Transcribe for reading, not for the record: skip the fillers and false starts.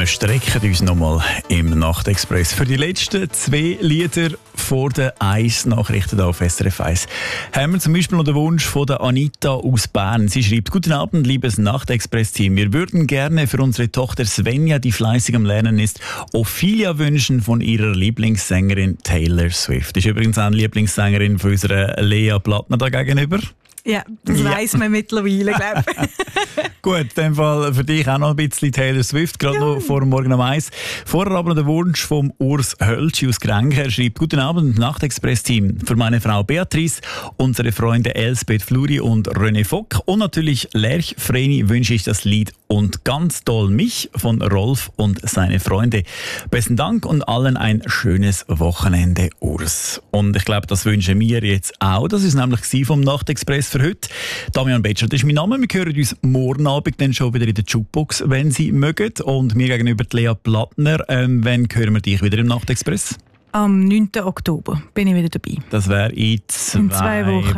strecken uns nochmal im Nachtexpress für die letzten 2 Lieder vor den 1 Nachrichten auf SRF 1. Haben wir zum Beispiel noch den Wunsch von der Anita aus Bern. Sie schreibt: Guten Abend, liebes Nachtexpress-Team. Wir würden gerne für unsere Tochter Svenja, die fleißig am Lernen ist, Ophelia wünschen von ihrer Lieblingssängerin Taylor Swift. Das ist übrigens auch eine Lieblingssängerin von unserer Lea Plattner da gegenüber. Ja, das weiss man mittlerweile, glaube ich. Gut, in dem Fall für dich auch noch ein bisschen Taylor Swift, gerade noch vor Morgen um 1. Vorher aber der Wunsch vom Urs Hölschi aus Grenken. Er schreibt: Guten Abend, Nachtexpress-Team. Für meine Frau Beatrice, unsere Freunde Elsbeth Fluri und René Fock und natürlich Lerch Vreni wünsche ich das Lied Und ganz doll mich von Rolf und seine Freunde. Besten Dank und allen ein schönes Wochenende, Urs. Und ich glaube, das wünschen wir jetzt auch. Das ist nämlich vom Nachtexpress für heute. Damian Betscher, das ist mein Name. Wir hören uns morgen Abend dann schon wieder in der Jukebox, wenn Sie mögen. Und mir gegenüber Lea Plattner. Wann hören wir dich wieder im Nachtexpress? Am 9. Oktober bin ich wieder dabei. Das wäre in 2 Wochen.